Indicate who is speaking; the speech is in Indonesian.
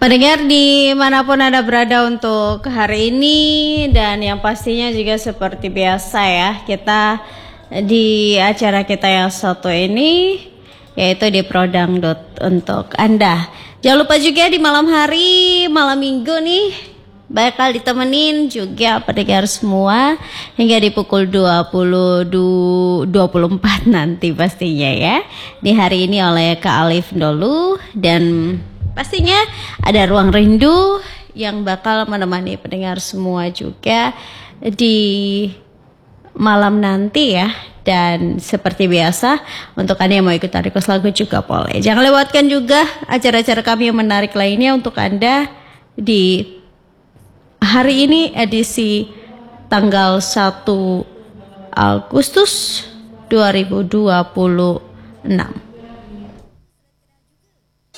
Speaker 1: Pendengar dimanapun Anda berada untuk hari ini, dan yang pastinya juga seperti biasa ya, kita di acara kita yang satu ini yaitu di Prodangdut untuk Anda. Jangan lupa juga di malam hari, malam minggu nih bakal ditemenin juga pendengar semua hingga di pukul 24 nanti pastinya ya. Di hari ini oleh Kak Alif dulu, dan pastinya ada Ruang Rindu yang bakal menemani pendengar semua juga di malam nanti ya. Dan seperti biasa, untuk Anda yang mau ikutan request lagu juga boleh. Jangan lewatkan juga acara-acara kami yang menarik lainnya untuk Anda di hari ini, edisi tanggal 1 Agustus 2026.